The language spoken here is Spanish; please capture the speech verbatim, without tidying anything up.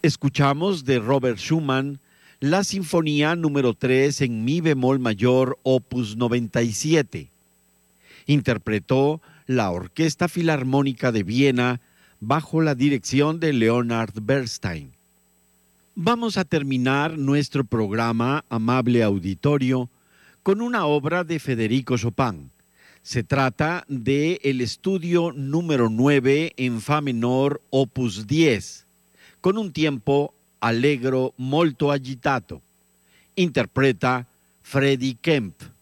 Escuchamos de Robert Schumann la Sinfonía número tres en Mi bemol mayor, opus noventa y siete. Interpretó la Orquesta Filarmónica de Viena bajo la dirección de Leonard Bernstein. Vamos a terminar nuestro programa, amable auditorio, con una obra de Federico Chopin. Se trata de el estudio número nueve en fa menor, opus diez, con un tiempo allegro molto agitato. Interpreta Freddie Kemp.